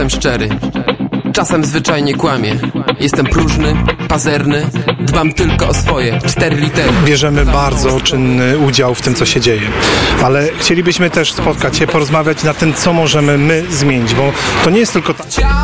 jestem szczery, czasem zwyczajnie kłamię. Jestem próżny, pazerny, dbam tylko o swoje 4 litery. Bierzemy bardzo czynny udział w tym, co się dzieje, ale chcielibyśmy też spotkać się, porozmawiać na tym, co możemy my zmienić, bo to nie jest tylko tak.